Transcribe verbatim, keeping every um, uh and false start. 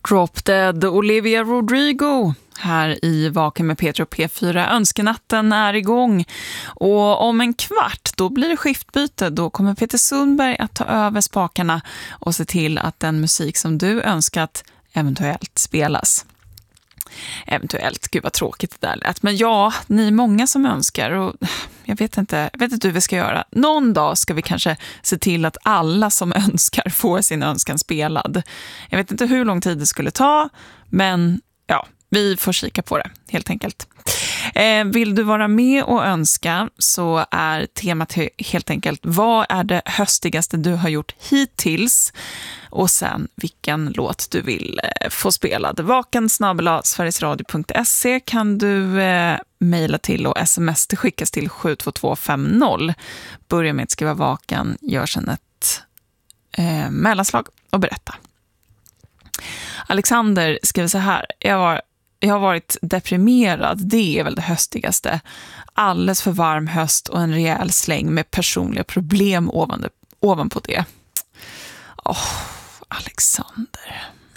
Drop Dead, Olivia Rodrigo här i Vaken med Peter och P fyra. Önskenatten är igång och om en kvart då blir det skiftbyte. Då kommer Peter Sundberg att ta över spakarna och se till att den musik som du önskat eventuellt spelas. Eventuellt, gud vad tråkigt det där lät. Men ja, ni är många som önskar och jag vet inte, jag vet inte hur vi ska göra. Någon dag ska vi kanske se till att alla som önskar får sin önskan spelad. Jag vet inte hur lång tid det skulle ta, men ja, vi får kika på det helt enkelt. Eh, vill du vara med och önska så är temat helt enkelt vad är det höstigaste du har gjort hittills och sen vilken låt du vill eh, få spelad. Vaken snabel-a sverigesradio punkt se kan du eh, mejla till och sms det skickas till sju två två fem noll. Börja med att skriva vaken, gör sedan ett eh, mellanslag och berätta. Alexander skriver så här: jag var Jag har varit deprimerad, det är väl det höstigaste. Alldeles för varm höst och en rejäl släng med personliga problem ovan, ovanpå det. Åh, oh, Alexander.